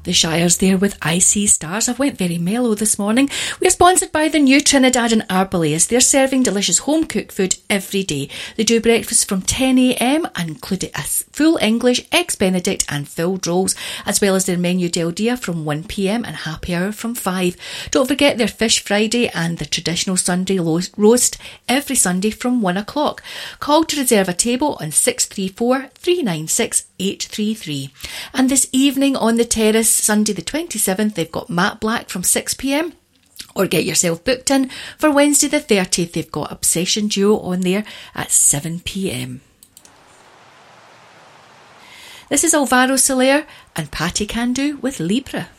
The Shire's there with I See Stars. I went very mellow this morning. We're sponsored by the new Trinidad and Arbalez. They're serving delicious home-cooked food every day. They do breakfast from 10 a.m. and include a full English, Eggs Benedict and filled rolls, as well as their menu del dia from 1 p.m. and happy hour from 5. Don't forget their Fish Friday and the traditional Sunday roast every Sunday from 1 o'clock. Call to reserve a table on 634 396 833. And this evening on the terrace, Sunday the 27th, they've got Matt Black from 6 p.m. Or get yourself booked in for Wednesday the 30th. They've got Obsession Duo on there at 7 p.m. This is Alvaro Soler and Patty Candu with Libra.